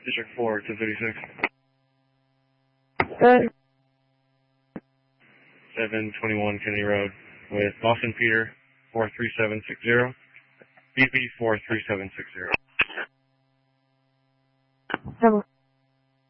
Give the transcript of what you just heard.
District 4, 1036. Good. 721 Kennedy Road with Boston Peter 43760. BP 43760. 7.